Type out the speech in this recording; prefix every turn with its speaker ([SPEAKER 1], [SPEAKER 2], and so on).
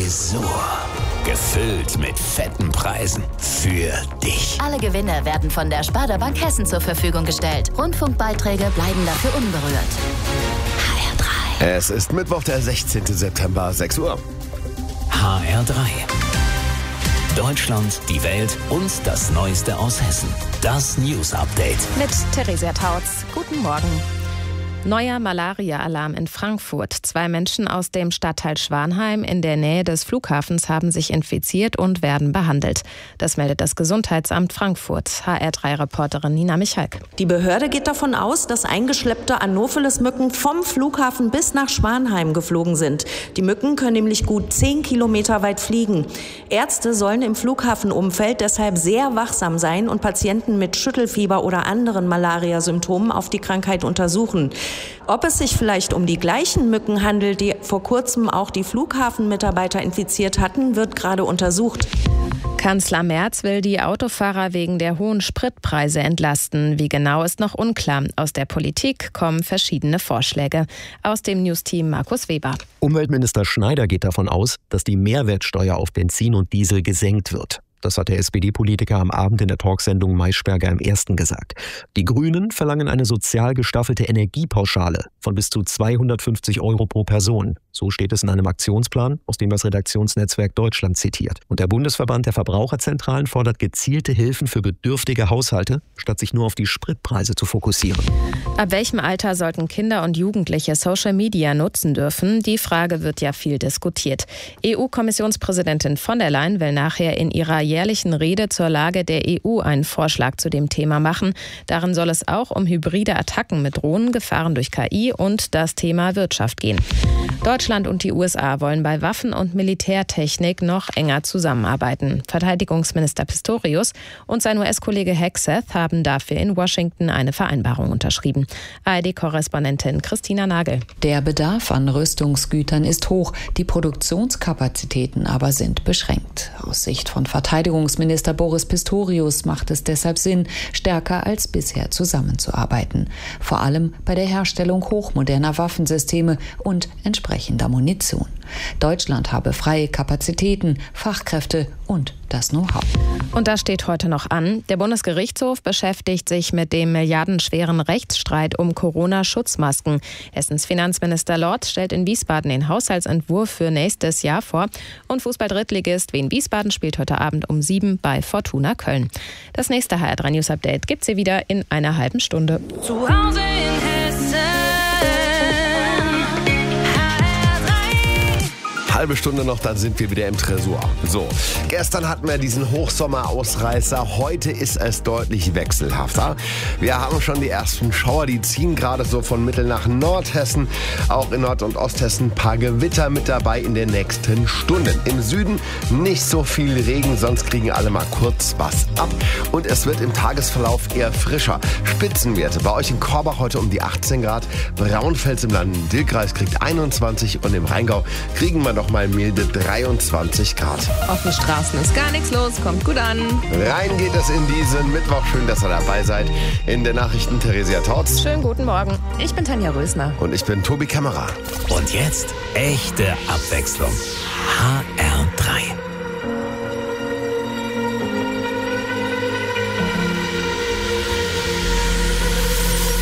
[SPEAKER 1] Tresor. Gefüllt mit fetten Preisen. Für dich.
[SPEAKER 2] Alle Gewinne werden von der Sparda Bank Hessen zur Verfügung gestellt. Rundfunkbeiträge bleiben dafür unberührt. HR3.
[SPEAKER 3] Es ist Mittwoch, der 16. September, 6 Uhr.
[SPEAKER 1] HR3. Deutschland, die Welt und das Neueste aus Hessen. Das News Update.
[SPEAKER 4] Mit Theresia Tautz. Guten Morgen. Neuer Malaria-Alarm in Frankfurt. 2 Menschen aus dem Stadtteil Schwanheim in der Nähe des Flughafens haben sich infiziert und werden behandelt. Das meldet das Gesundheitsamt Frankfurt. HR3-Reporterin Nina Michalk.
[SPEAKER 5] Die Behörde geht davon aus, dass eingeschleppte Anopheles-Mücken vom Flughafen bis nach Schwanheim geflogen sind. Die Mücken können nämlich gut 10 Kilometer weit fliegen. Ärzte sollen im Flughafenumfeld deshalb sehr wachsam sein und Patienten mit Schüttelfieber oder anderen Malaria-Symptomen auf die Krankheit untersuchen. Ob es sich vielleicht um die gleichen Mücken handelt, die vor kurzem auch die Flughafenmitarbeiter infiziert hatten, wird gerade untersucht.
[SPEAKER 4] Kanzler Merz will die Autofahrer wegen der hohen Spritpreise entlasten. Wie genau ist noch unklar. Aus der Politik kommen verschiedene Vorschläge. Aus dem Newsteam Markus Weber.
[SPEAKER 6] Umweltminister Schneider geht davon aus, dass die Mehrwertsteuer auf Benzin und Diesel gesenkt wird. Das hat der SPD-Politiker am Abend in der Talksendung Maischberger im Ersten gesagt. Die Grünen verlangen eine sozial gestaffelte Energiepauschale von bis zu 250 € pro Person. So steht es in einem Aktionsplan, aus dem das Redaktionsnetzwerk Deutschland zitiert. Und der Bundesverband der Verbraucherzentralen fordert gezielte Hilfen für bedürftige Haushalte, statt sich nur auf die Spritpreise zu fokussieren.
[SPEAKER 4] Ab welchem Alter sollten Kinder und Jugendliche Social Media nutzen dürfen? Die Frage wird ja viel diskutiert. EU-Kommissionspräsidentin von der Leyen will nachher in ihrer jährlichen Rede zur Lage der EU einen Vorschlag zu dem Thema machen. Darin soll es auch um hybride Attacken mit Drohnen, Gefahren durch KI und das Thema Wirtschaft gehen. Deutschland und die USA wollen bei Waffen- und Militärtechnik noch enger zusammenarbeiten. Verteidigungsminister Pistorius und sein US-Kollege Hegseth haben dafür in Washington eine Vereinbarung unterschrieben. ARD-Korrespondentin Christina Nagel.
[SPEAKER 7] Der Bedarf an Rüstungsgütern ist hoch, die Produktionskapazitäten aber sind beschränkt. Aus Sicht von Verteidigungsminister Boris Pistorius macht es deshalb Sinn, stärker als bisher zusammenzuarbeiten. Vor allem bei der Herstellung hochmoderner Waffensysteme und entsprechender Munition. Deutschland habe freie Kapazitäten, Fachkräfte und das Know-how.
[SPEAKER 4] Und das steht heute noch an. Der Bundesgerichtshof beschäftigt sich mit dem milliardenschweren Rechtsstreit um Corona-Schutzmasken. Hessens Finanzminister Lorz stellt in Wiesbaden den Haushaltsentwurf für nächstes Jahr vor. Und Fußball-Drittligist Wien Wiesbaden spielt heute Abend um 7 bei Fortuna Köln. Das nächste HR3 News Update gibt's hier wieder in einer halben Stunde.
[SPEAKER 8] Zu Hause in Hessen.
[SPEAKER 3] Halbe Stunde noch, dann sind wir wieder im Tresor. So, gestern hatten wir diesen Hochsommer-Ausreißer, heute ist es deutlich wechselhafter. Wir haben schon die ersten Schauer, die ziehen gerade so von Mittel nach Nordhessen. Auch in Nord- und Osthessen ein paar Gewitter mit dabei in den nächsten Stunden. Im Süden nicht so viel Regen, sonst kriegen alle mal kurz was ab. Und es wird im Tagesverlauf eher frischer. Spitzenwerte bei euch in Korbach heute um die 18 Grad. Braunfels im Lahn-Dill-Kreis kriegt 21 und im Rheingau kriegen wir noch mal milde 23 Grad.
[SPEAKER 4] Auf den Straßen ist gar nichts los, kommt gut an.
[SPEAKER 3] Rein geht es in diesen Mittwoch. Schön, dass ihr dabei seid. In den Nachrichten Theresia Tautz.
[SPEAKER 4] Schönen guten Morgen. Ich bin Tanja Rösner.
[SPEAKER 3] Und ich bin Tobi Kämmerer.
[SPEAKER 1] Und jetzt echte Abwechslung. HR